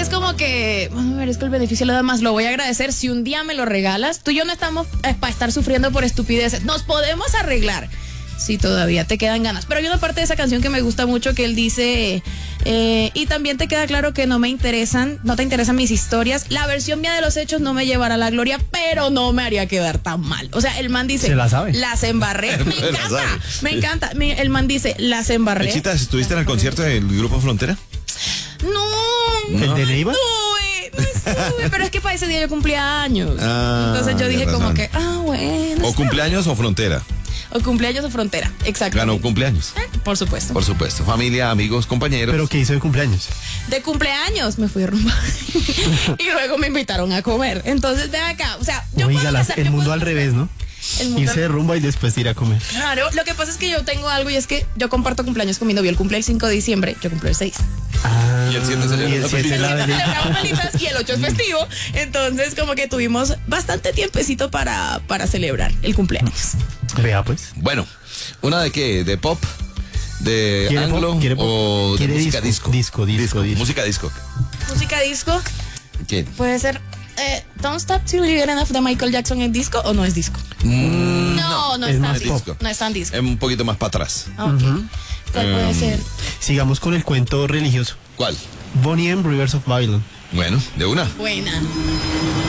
como que, a ver, es que el beneficio lo da más, lo voy a agradecer si un día me lo regalas. Tú y yo no estamos para estar sufriendo por estupideces. Nos podemos arreglar si todavía te quedan ganas. Pero hay una parte de esa canción que me gusta mucho que él dice, y también te queda claro que no te interesan mis historias. La versión mía de los hechos no me llevará a la gloria, pero no me haría quedar tan mal. O sea, el man dice, se la sabe. Las embarré. Me encanta. El man dice, las embarré. Mechita, ¿estuviste en el concierto del Grupo Frontera? No. ¿El de Neiva? No estuve, pero es que para ese día yo cumplía años. Entonces yo dije como que, bueno. ¿O cumpleaños o Frontera? O cumpleaños o Frontera, exacto. Ganó cumpleaños. Por supuesto. Por supuesto. Familia, amigos, compañeros. ¿Pero qué hizo de cumpleaños? De cumpleaños me fui a rumba. Y luego me invitaron a comer. Entonces, ven acá. O sea, yo Oiga, el mundo al revés, ¿no? Irse de rumba y después ir a comer. Claro, lo que pasa es que yo tengo algo y es que yo comparto cumpleaños con mi novio. Él cumple el 5 de diciembre, yo cumplo el 6. Y el 7 y el 8 es festivo. Entonces, como que tuvimos bastante tiempecito para celebrar el cumpleaños. Vea, pues. Bueno, ¿una de qué? ¿De pop? ¿De anglo? ¿O de música disco? Disco. Música disco. ¿Música disco? ¿Qué? Puede ser Don't Stop Till You Get Enough de Michael Jackson. ¿Es disco o no es disco? No es tan disco. No es tan disco. Es un poquito más para atrás. Okay. ¿Cuál puede ser? Sigamos con el cuento religioso. ¿Cuál? Bonnie M. Rivers of Babylon. Bueno, de una. Buena.